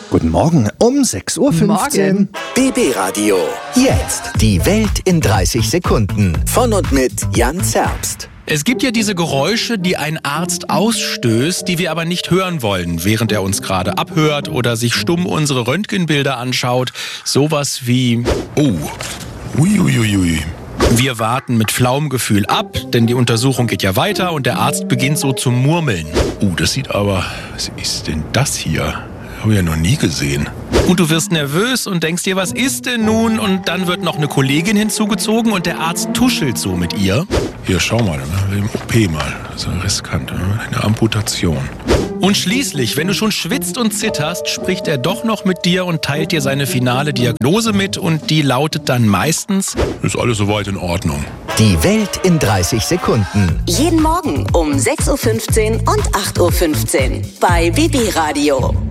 Guten Morgen um 6.15 Uhr. Morgen. BB Radio. Jetzt die Welt in 30 Sekunden. Von und mit Jan Zerbst. Es gibt ja diese Geräusche, die ein Arzt ausstößt, die wir aber nicht hören wollen, während er uns gerade abhört oder sich stumm unsere Röntgenbilder anschaut. Sowas wie Uiuiui. Wir warten mit flauem Gefühl ab, denn die Untersuchung geht ja weiter und der Arzt beginnt so zu murmeln. Das sieht aber... Was ist denn das hier? Habe ich ja noch nie gesehen. Und du wirst nervös und denkst dir, was ist denn nun? Und dann wird noch eine Kollegin hinzugezogen und der Arzt tuschelt so mit ihr. Hier, schau mal, im OP mal. Das ist riskant, eine Amputation. Und schließlich, wenn du schon schwitzt und zitterst, spricht er doch noch mit dir und teilt dir seine finale Diagnose mit und die lautet dann meistens: Ist alles soweit in Ordnung. Die Welt in 30 Sekunden. Jeden Morgen um 6.15 Uhr und 8.15 Uhr bei BB Radio.